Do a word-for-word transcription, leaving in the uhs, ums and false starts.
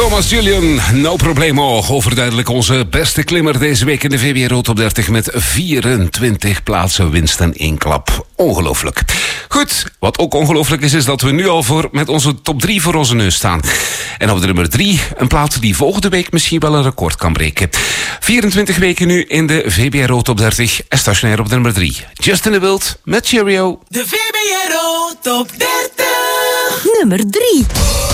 Thomas Julian, no problemo. Overduidelijk onze beste klimmer deze week in de V B R O Top dertig... met vierentwintig plaatsen winst en één klap. Ongelooflijk. Goed, wat ook ongelooflijk is, is dat we nu al voor met onze top drie voor onze neus staan. En op de nummer drie, een plaat die volgende week misschien wel een record kan breken. vierentwintig weken nu in de V B R O Top dertig. En stationair op de nummer drie. Justin de Wild met Cheerio. De V B R O Top dertig. Nummer drie.